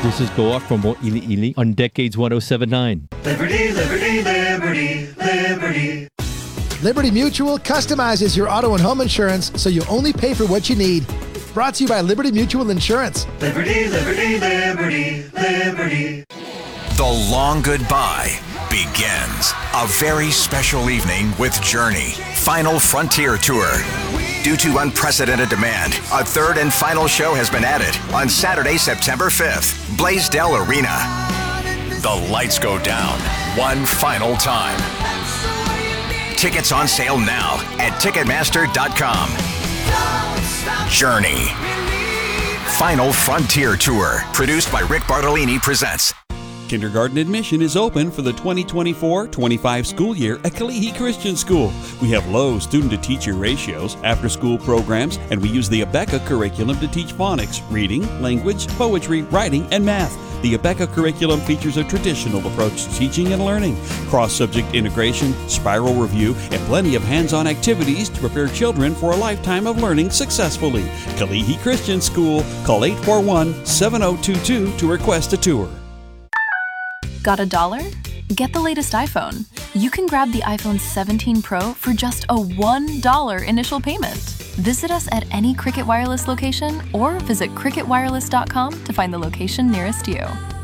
This is Goa from Ili Ili on Decades 107.9. Liberty, liberty, liberty, liberty. Liberty Mutual customizes your auto and home insurance so you only pay for what you need. Brought to you by Liberty Mutual Insurance. Liberty, liberty, liberty, liberty. The long goodbye begins. A very special evening with Journey. Final Frontier Tour. Due to unprecedented demand, a third and final show has been added on Saturday, September 5th, Blaisdell Arena. The lights go down one final time. Tickets on sale now at Ticketmaster.com. Journey. Final Frontier Tour, produced by Rick Bartolini, presents. Kindergarten admission is open for the 2024-25 school year at Kalihi Christian School. We have low student-to-teacher ratios, after-school programs, and we use the Abeka curriculum to teach phonics, reading, language, poetry, writing, and math. The Abeka curriculum features a traditional approach to teaching and learning, cross-subject integration, spiral review, and plenty of hands-on activities to prepare children for a lifetime of learning successfully. Kalihi Christian School. Call 841-7022 to request a tour. Got $1? Get the latest iPhone. You can grab the iPhone 17 Pro for just a $1 initial payment. Visit us at any Cricket Wireless location or visit cricketwireless.com to find the location nearest you.